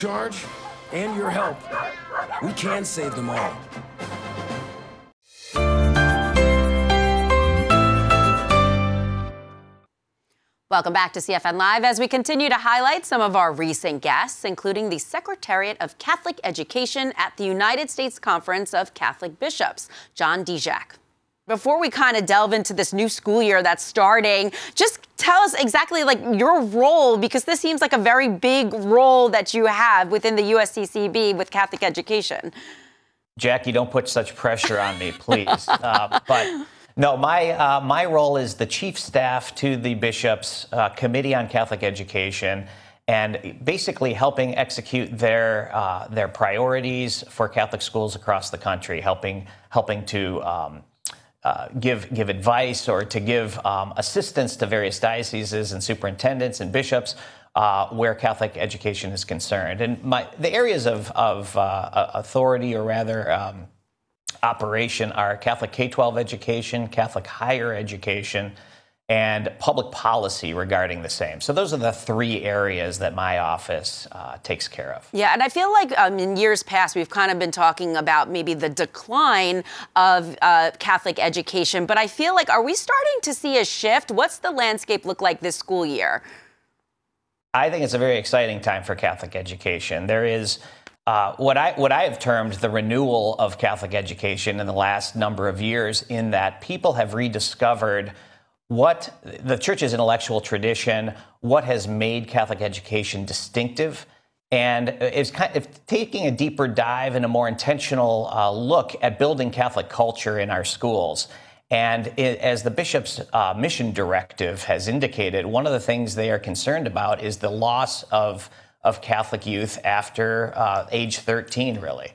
charge and your help, we can save them all. Welcome back to CFN Live as we continue to highlight some of our recent guests, including the Secretariat of Catholic Education at the United States Conference of Catholic Bishops, John Dijak. Before we kind of delve into this new school year that's starting, just tell us exactly like your role, because this seems like a very big role that you have within the USCCB with Catholic education. Jackie, don't put such pressure on me, please. But no, my role is the chief staff to the Bishops' Committee on Catholic Education, and basically helping execute their priorities for Catholic schools across the country, helping to give advice or to give assistance to various dioceses and superintendents and bishops where Catholic education is concerned. And the areas of authority, or rather operation, are Catholic K-12 education, Catholic higher education, and public policy regarding the same. So those are the three areas that my office takes care of. Yeah, and I feel like in years past, we've kind of been talking about maybe the decline of Catholic education, but I feel like, are we starting to see a shift? What's the landscape look like this school year? I think it's a very exciting time for Catholic education. There is what I have termed the renewal of Catholic education in the last number of years, in that people have rediscovered what the Church's intellectual tradition, what has made Catholic education distinctive, and it's kind of taking a deeper dive and a more intentional look at building Catholic culture in our schools. And as the Bishop's mission directive has indicated, one of the things they are concerned about is the loss of Catholic youth after age 13, really.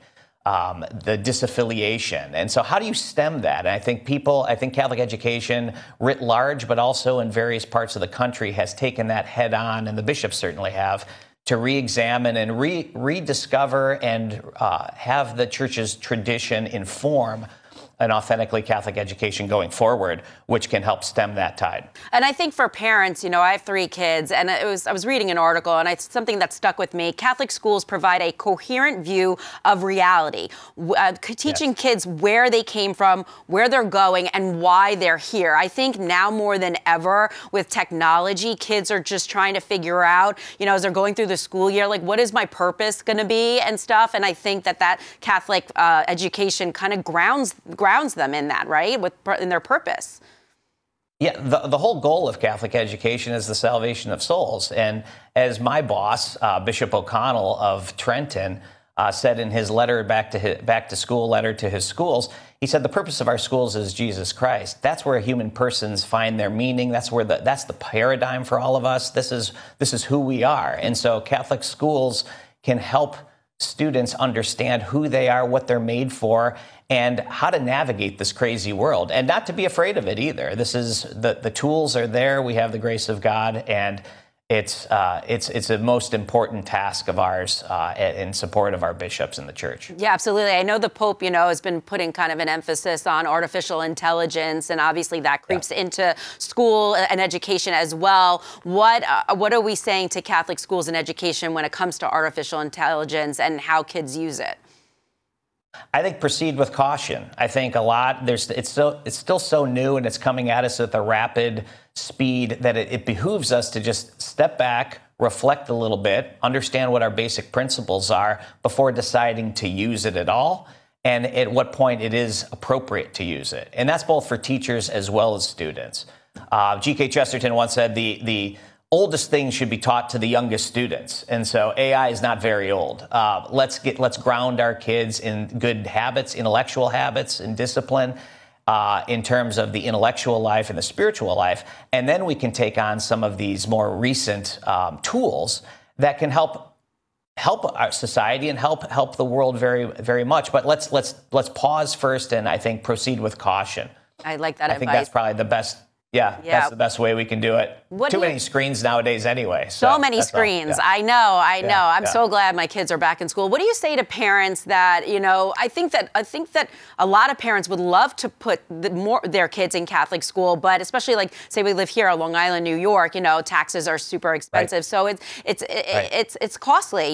The disaffiliation. And so how do you stem that? And I think Catholic education writ large, but also in various parts of the country, has taken that head on, and the bishops certainly have, to re-examine and rediscover and have the Church's tradition inform an authentically Catholic education going forward, which can help stem that tide. And I think for parents, you know, I have 3 kids, and I was reading an article, and it's something that stuck with me. Catholic schools provide a coherent view of reality, teaching kids where they came from, where they're going, and why they're here. I think now more than ever with technology, kids are just trying to figure out, you know, as they're going through the school year, like, what is my purpose going to be and stuff. And I think that Catholic education kind of grounds them in that, right? In their purpose. Yeah, the whole goal of Catholic education is the salvation of souls. And as my boss, Bishop O'Connell of Trenton, said in his letter back to school letter to his schools, he said the purpose of our schools is Jesus Christ. That's where human persons find their meaning. That's the paradigm for all of us. This is who we are. And so Catholic schools can help students understand who they are, what they're made for, and how to navigate this crazy world, and not to be afraid of it either. This is the tools are there. We have the grace of God, and it's a most important task of ours in support of our bishops in the Church. Yeah, absolutely. I know the Pope, you know, has been putting kind of an emphasis on artificial intelligence, and obviously that creeps into school and education as well. What are we saying to Catholic schools and education when it comes to artificial intelligence and how kids use it? I think proceed with caution. I think a lot, it's still so new, and it's coming at us at a rapid speed that it behooves us to just step back, reflect a little bit, understand what our basic principles are before deciding to use it at all, and at what point it is appropriate to use it. And that's both for teachers as well as students. G.K. Chesterton once said the oldest things should be taught to the youngest students. And so AI is not very old. Let's ground our kids in good habits, intellectual habits, and discipline in terms of the intellectual life and the spiritual life. And then we can take on some of these more recent tools that can help our society and help the world very, very much. But let's pause first, and I think proceed with caution. I like that advice. I think that's probably the best. Yeah, that's the best way we can do it. Too many screens nowadays anyway. So many screens. I know. I'm so glad my kids are back in school. What do you say to parents that, you know, I think that a lot of parents would love to put their kids in Catholic school, but especially like, say we live here on Long Island, New York, you know, taxes are super expensive. So it's costly.